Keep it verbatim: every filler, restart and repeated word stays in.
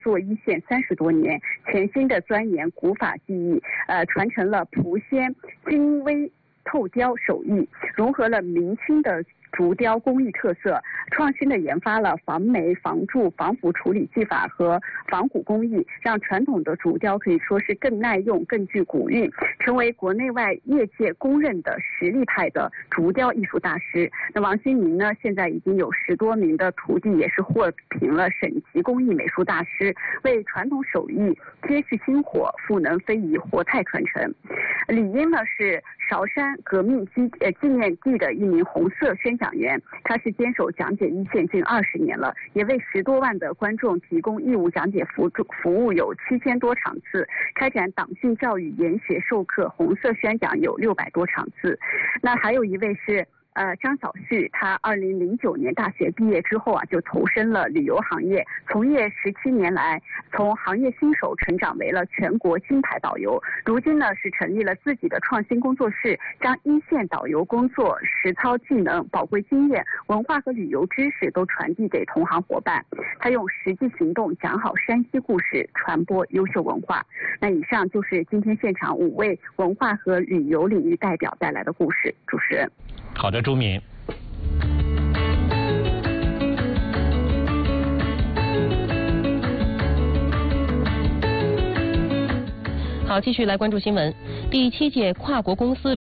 做一线三十多年，潜心的钻研古法技艺，呃，传承了莆仙精微透雕手艺，融合了明清的竹雕工艺特色，创新的研发了防霉、防蛀、防腐处理技法和仿古工艺，让传统的竹雕可以说是更耐用、更具古韵，成为国内外业界公认的实力派的竹雕艺术大师。那王新民呢，现在已经有十多名的徒弟，也是获评了省级工艺美术大师，为传统手艺接续薪火，赋能非遗活态传承。李英呢是韶山革命纪呃纪念地的一名红色宣讲员，他是坚守讲解一线近二十年了，也为十多万的观众提供义务讲解服服务有七千多场次，开展党性教育研学授课红色宣讲有六百多场次。那还有一位是呃，张小旭，他二零零九年大学毕业之后啊，就投身了旅游行业，从业十七年来，从行业新手成长为了全国金牌导游。如今呢，是成立了自己的创新工作室，将一线导游工作实操技能、宝贵经验、文化和旅游知识都传递给同行伙伴。他用实际行动讲好山西故事，传播优秀文化。那以上就是今天现场五位文化和旅游领域代表带来的故事。主持人。 好的，朱敏。 好，继续来关注新闻。第七届跨国公司